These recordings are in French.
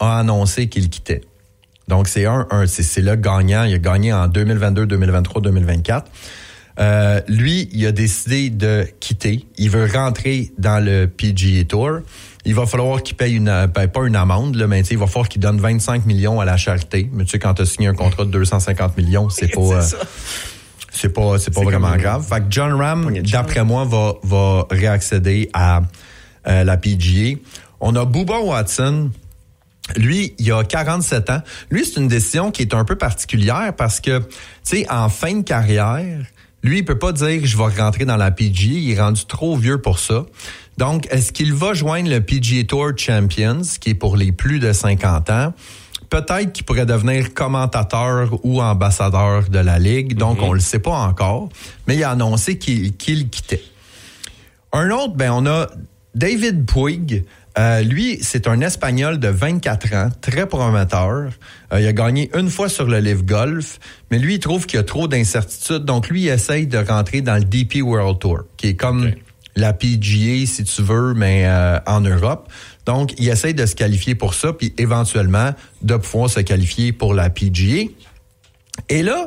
a annoncé qu'il quittait. Donc, c'est le gagnant. Il a gagné en 2022, 2023, 2024. Lui, il a décidé de quitter. Il veut rentrer dans le PGA Tour. Il va falloir qu'il paye pas une amende, là, mais il va falloir qu'il donne 25 millions à la charité. Mais tu sais, quand tu as signé un contrat de 250 millions, c'est pas... C'est pas vraiment grave. Fait que Jon Rahm, d'après moi, va réaccéder à la PGA. On a Bubba Watson. Lui, il a 47 ans. Lui, c'est une décision qui est un peu particulière parce que, tu sais, en fin de carrière, lui, il peut pas dire « je vais rentrer dans la PGA ». Il est rendu trop vieux pour ça. Donc, est-ce qu'il va joindre le PGA Tour Champions, qui est pour les plus de 50 ans? Peut-être qu'il pourrait devenir commentateur ou ambassadeur de la Ligue. Donc, on le sait pas encore. Mais il a annoncé qu'il quittait. Un autre, on a David Puig. Lui, c'est un Espagnol de 24 ans, très prometteur. Il a gagné une fois sur le Live Golf, mais lui, il trouve qu'il y a trop d'incertitudes. Donc, lui, il essaye de rentrer dans le DP World Tour, qui est comme la PGA, si tu veux, mais en Europe. Donc, il essaye de se qualifier pour ça, puis éventuellement, de pouvoir se qualifier pour la PGA. Et là,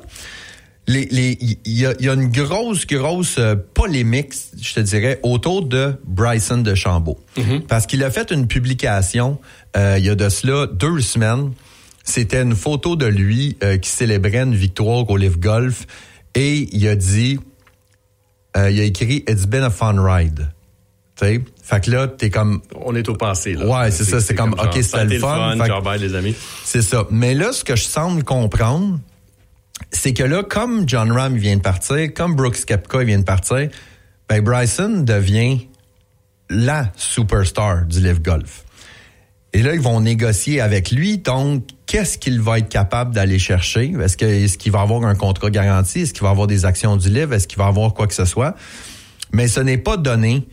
il y a une grosse polémique, je te dirais, autour de Bryson DeChambeau. Parce qu'il a fait une publication il y a de cela 2 semaines. C'était une photo de lui qui célébrait une victoire au Live Golf. Et il a dit, il a écrit « It's been a fun ride ». Tu sais, fait que là, t'es comme... On est au passé, là. Ouais, c'est ça. C'est comme OK, c'était le fun. Fait les amis. C'est ça. Mais là, ce que je semble comprendre, c'est que là, comme Jon Rahm vient de partir, comme Brooks Koepka vient de partir, Bryson devient la superstar du Live Golf. Et là, ils vont négocier avec lui. Donc, qu'est-ce qu'il va être capable d'aller chercher? Est-ce qu'il va avoir un contrat garanti? Est-ce qu'il va avoir des actions du Live? Est-ce qu'il va avoir quoi que ce soit? Mais ce n'est pas donné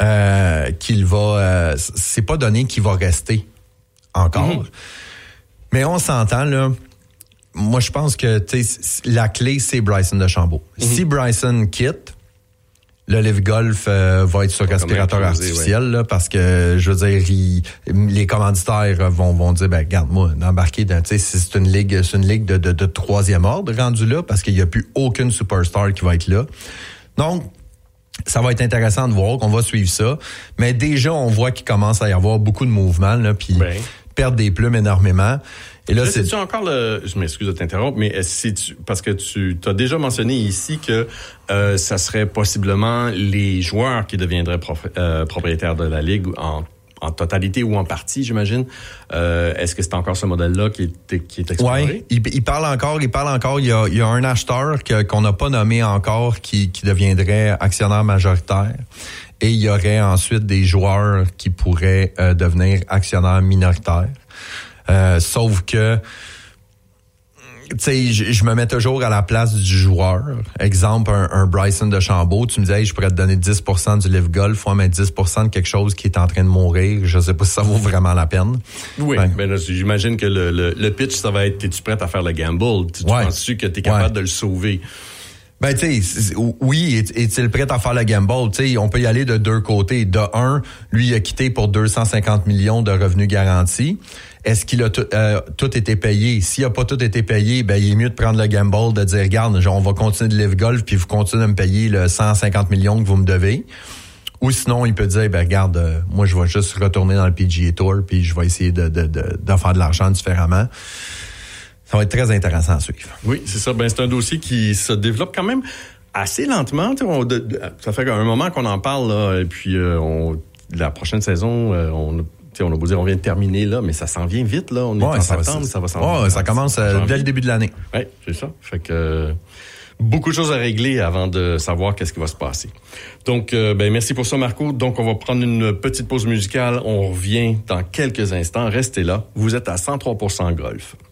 c'est pas donné qu'il va rester encore. Mais on s'entend, là. Moi, je pense que la clé, c'est Bryson DeChambeau. Si Bryson quitte, le Live Golf va être sur respirateur artificiel, là, parce que, je veux dire, les commanditaires vont dire, regarde-moi, d'embarquer dans, c'est une ligue de troisième ordre rendu là, parce qu'il n'y a plus aucune superstar qui va être là. Donc, ça va être intéressant de voir, qu'on va suivre ça. Mais déjà, on voit qu'il commence à y avoir beaucoup de mouvements, là, puis perdre des plumes énormément. Et là, c'est-tu encore je m'excuse de t'interrompre, mais parce que tu as déjà mentionné ici que ça serait possiblement les joueurs qui deviendraient propriétaires de la Ligue en totalité ou en partie, j'imagine. Est-ce que c'est encore ce modèle-là qui est exploré? Oui, il parle encore. Il y a un acheteur qu'on n'a pas nommé encore qui deviendrait actionnaire majoritaire. Et il y aurait ensuite des joueurs qui pourraient devenir actionnaires minoritaires. Sauf que, tu sais, je me mets toujours à la place du joueur. Exemple, un Bryson DeChambeau, tu me disais, hey, je pourrais te donner 10% du Live Golf, mais 10% de quelque chose qui est en train de mourir. Je sais pas si ça vaut vraiment la peine. Oui, mais là, j'imagine que le pitch, ça va être, es-tu prêt à faire le gamble? Tu penses-tu que t'es capable de le sauver? Tu sais, oui, est-il prêt à faire le gamble? Tu sais, on peut y aller de 2 côtés. De un, lui, il a quitté pour 250 millions de revenus garantis. Est-ce qu'il a tout été payé? S'il a pas tout été payé, il est mieux de prendre le gamble, de dire, regarde, on va continuer de Live Golf, puis vous continuez de me payer le 150 millions que vous me devez. Ou sinon, il peut dire, regarde, moi, je vais juste retourner dans le PGA Tour, puis je vais essayer de faire de l'argent différemment. Ça va être très intéressant à suivre. Oui, c'est ça. C'est un dossier qui se développe quand même assez lentement. Ça fait un moment qu'on en parle, là, et puis la prochaine saison, on a beau dire on vient de terminer, là, mais ça s'en vient vite. Là. On est en septembre, ça va s'en venir. Ça commence dès le début de l'année. Oui, c'est ça. Fait que beaucoup de choses à régler avant de savoir qu'est-ce qui va se passer. Donc, merci pour ça, Marco. Donc, on va prendre une petite pause musicale. On revient dans quelques instants. Restez là. Vous êtes à 103% Golf.